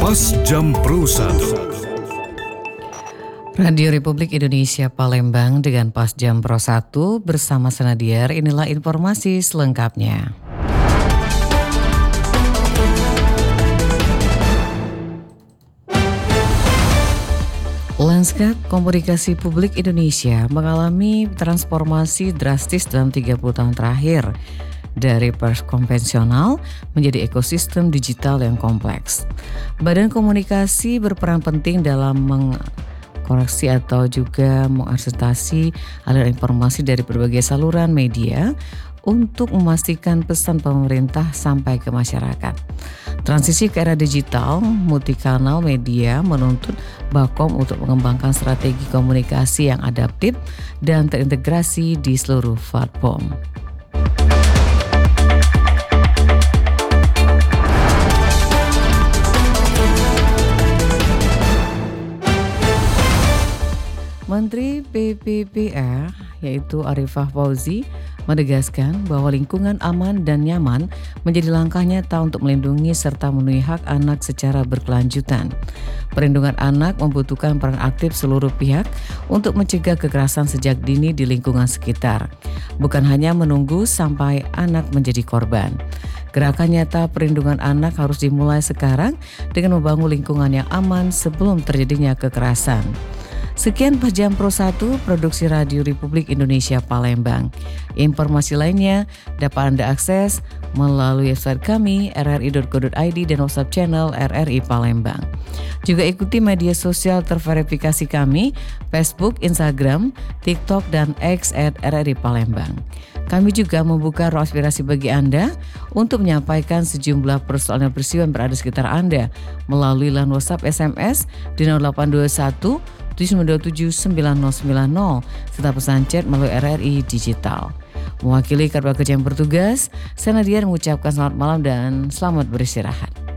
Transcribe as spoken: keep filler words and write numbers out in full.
Pas Jam Pro satu. Radio Republik Indonesia Palembang dengan Pas Jam Pro satu bersama Senadiar, inilah informasi selengkapnya. Lanskap Komunikasi Publik Indonesia mengalami transformasi drastis dalam tiga puluh tahun terakhir, dari pers konvensional menjadi ekosistem digital yang kompleks. Badan Komunikasi berperan penting dalam mengkoreksi atau juga mengaksesasi aliran informasi dari berbagai saluran media untuk memastikan pesan pemerintah sampai ke masyarakat. Transisi ke era digital, multikanal media menuntut Bakom untuk mengembangkan strategi komunikasi yang adaptif dan terintegrasi di seluruh platform. Menteri P P P R yaitu Arifah Fauzi menegaskan bahwa lingkungan aman dan nyaman menjadi langkah nyata untuk melindungi serta memenuhi hak anak secara berkelanjutan. Perlindungan anak membutuhkan peran aktif seluruh pihak untuk mencegah kekerasan sejak dini di lingkungan sekitar, bukan hanya menunggu sampai anak menjadi korban. Gerakan nyata perlindungan anak harus dimulai sekarang dengan membangun lingkungan yang aman sebelum terjadinya kekerasan. Sekian Pas Jam Pro satu, produksi Radio Republik Indonesia Palembang. Informasi lainnya dapat Anda akses melalui website kami r r i dot co dot i d dan WhatsApp channel R R I Palembang. Juga ikuti media sosial terverifikasi kami, Facebook, Instagram, TikTok, dan X at R R I Palembang. Kami juga membuka ruang aspirasi bagi Anda untuk menyampaikan sejumlah persoalan dan peristiwa yang berada di sekitar Anda melalui line WhatsApp S M S di nol delapan dua satu tujuh sembilan dua tujuh sembilan nol sembilan nol serta pesan chat melalui R R I Digital. Mewakili kerabat kerja yang bertugas, saya Nadia mengucapkan selamat malam dan selamat beristirahat.